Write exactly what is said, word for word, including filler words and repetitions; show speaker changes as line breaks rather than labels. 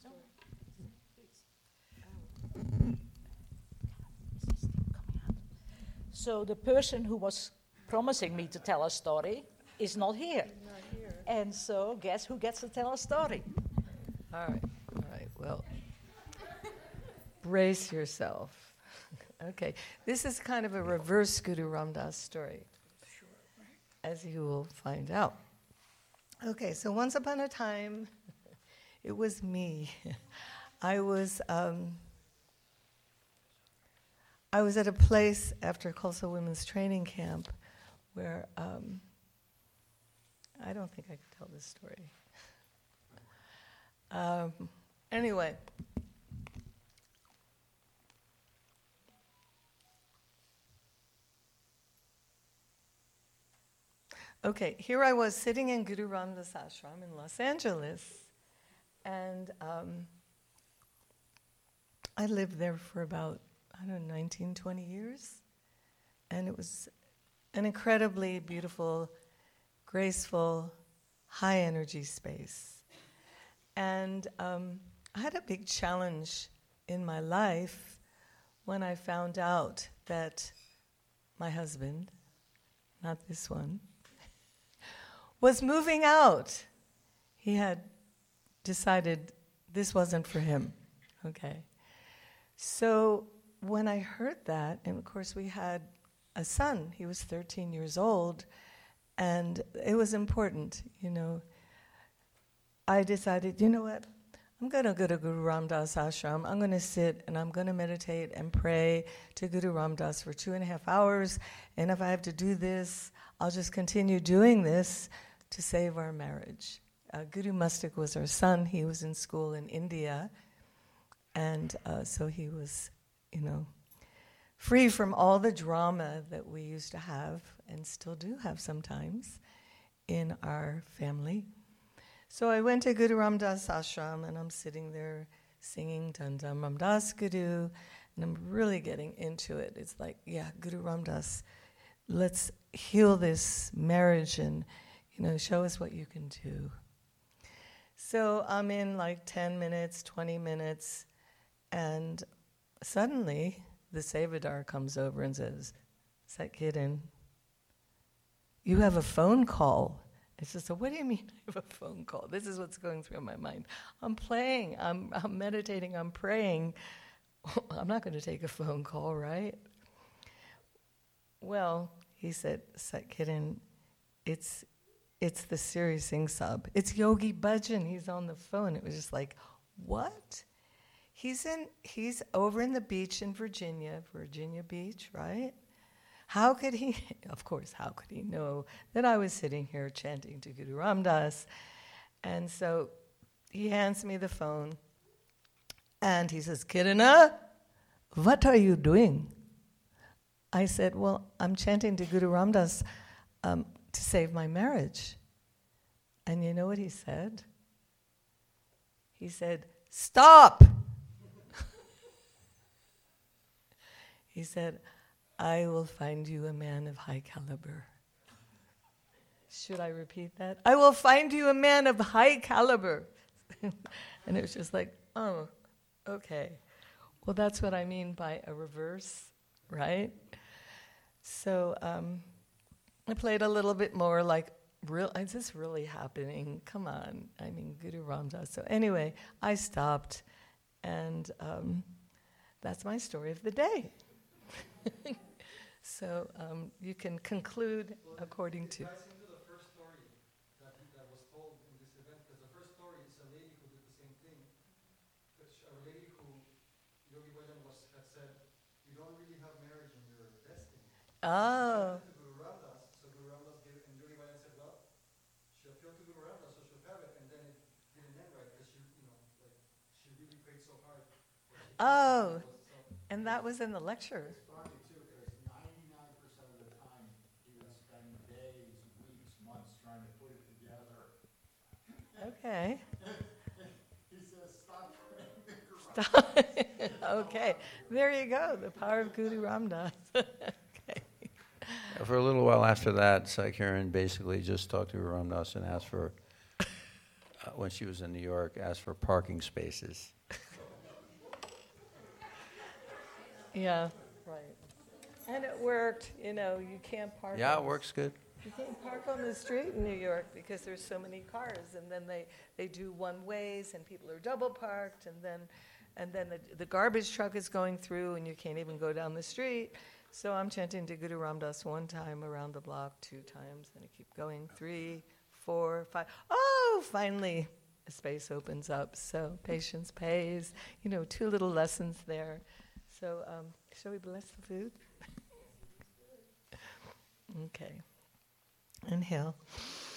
story.
So the person who was promising me to tell a story is not here.
Not here.
And so guess who gets to tell a story?
All right, all right, well, brace yourself. Okay, this is kind of a reverse Guru Ram Dass story, as you will find out. Okay, so once upon a time, it was me. I was um, I was at a place after Khalsa Women's Training Camp where um, I don't think I could tell this story. Um, anyway, okay, here I was sitting in Guru Ram Dass Ashram in Los Angeles, and um, I lived there for about, I don't know, nineteen, twenty years, and it was an incredibly beautiful, graceful, high-energy space. And um, I had a big challenge in my life when I found out that my husband, not this one, was moving out. He had decided this wasn't for him, okay? So when I heard that, and of course we had a son, he was thirteen years old, and it was important, you know. I decided, you know what, I'm going to go to Guru Ram Dass Ashram. I'm going to sit and I'm going to meditate and pray to Guru Ram Dass for two and a half hours. And if I have to do this, I'll just continue doing this to save our marriage. Uh, Guru Mustak was our son. He was in school in India. And uh, so he was, you know, free from all the drama that we used to have and still do have sometimes in our family. So I went to Guru Ram Dass Ashram, and I'm sitting there singing Dandam Ram Das Guru, and I'm really getting into it. It's like, yeah, Guru Ram Das, let's heal this marriage and, you know, show us what you can do. So I'm in like ten minutes, twenty minutes, and suddenly the Sevadar comes over and says, Satkiran, you have a phone call. I said, so what do you mean I have a phone call? This is what's going through my mind. I'm playing, I'm, I'm meditating, I'm praying. I'm not going to take a phone call, right? Well, he said, Satkiran, it's it's the Siri Singh Sahib. It's Yogi Bhajan. He's on the phone. It was just like, what? He's in. He's over in the beach in Virginia, Virginia Beach, right? How could he, of course, how could he know that I was sitting here chanting to Guru Ram Dass? And so he hands me the phone, and he says, Kirana, what are you doing? I said, well, I'm chanting to Guru Ram Dass um, to save my marriage. And you know what he said? He said, stop! He said, I will find you a man of high caliber. Should I repeat that? I will find you a man of high caliber. And it was just like, oh, okay. Well, that's what I mean by a reverse, right? So um, I played a little bit more like, real, is this really happening? Come on. I mean, Guru Ram Dass. So anyway, I stopped, and um, that's my story of the day. So um, you can conclude
well,
according
it, it
to...
ties into the first story that, that was told in this event, because the first story is a lady who did the same thing. A lady who Yogi Bhajan was had said, you don't really have marriage in your destiny.
Oh.
To Guru Ram Dass, so Guru Ram Das gave, and Yogi Bhajan said, well, she appealed to Guru Ram Das, so she'll have it, and then it didn't end right, because she, you know, like, she really prayed so hard.
Oh, and that was in the lecture.
It's funny too, because ninety-nine percent of the time he would spend days, weeks, months trying to put it together.
Okay.
He says, stop praying.
Stop. Okay, there you go, the power of Guru Ram Dass. Okay.
For a little while after that, Satkiran basically just talked to Ram Dass and asked for uh, when she was in New York, asked for parking spaces.
Yeah.
Right.
And it worked. You know, you can't park.
Yeah,
on
it works good.
You can't park on the street in New York because there's so many cars, and then they, they do one ways, and people are double parked, and then and then the, the garbage truck is going through, and you can't even go down the street. So I'm chanting to Guru Ram Das one time around the block, two times, and I keep going, three, four, five. Oh, finally, a space opens up. So patience pays. You know, two little lessons there. So um, shall we bless the food? Okay. Inhale.